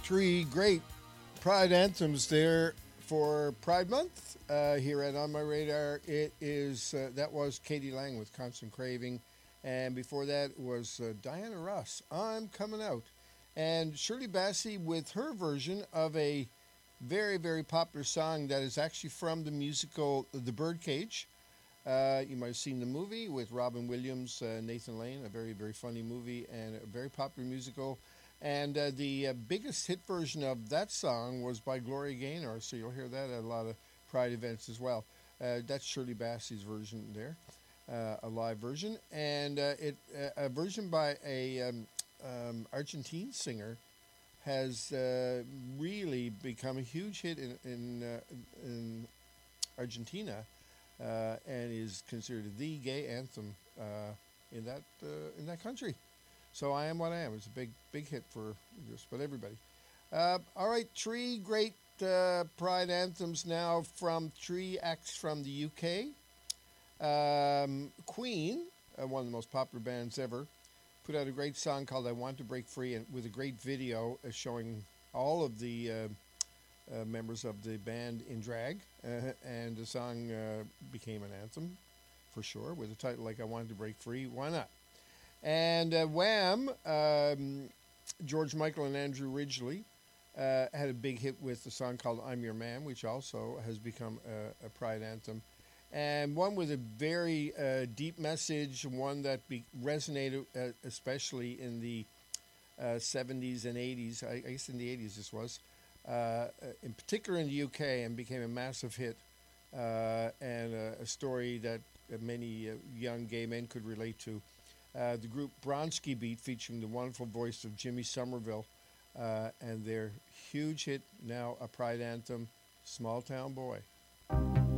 Three great Pride anthems there for Pride Month here at On My Radar. It is that was Katie Lang with Constant Craving, and before that was Diana Ross, I'm Coming Out, and Shirley Bassey with her version of a very popular song that is actually from the musical The Birdcage. You might have seen the movie with Robin Williams, Nathan Lane, a very funny movie and a very popular musical. And the biggest hit version of that song was by Gloria Gaynor, so you'll hear that at a lot of Pride events as well. That's Shirley Bassey's version there, a live version, and a version by a Argentine singer has really become a huge hit in Argentina, and is considered the gay anthem in that country. So I Am What I Am. It's a big hit for just about everybody. All right, three great Pride anthems now from three acts from the UK. Queen, one of the most popular bands ever, put out a great song called "I Want to Break Free," and with a great video showing all of the members of the band in drag, and the song became an anthem for sure with a title like "I Want to Break Free." Why not? And Wham, George Michael and Andrew Ridgeley had a big hit with a song called "I'm Your Man," which also has become a Pride anthem. And one with a very deep message, one that resonated especially in the 70s and 80s. I guess in the 80s this was, in particular in the UK, and became a massive hit, and a story that many young gay men could relate to. The group Bronski Beat, featuring the wonderful voice of Jimmy Somerville, and their huge hit, now a Pride anthem, "Small Town Boy."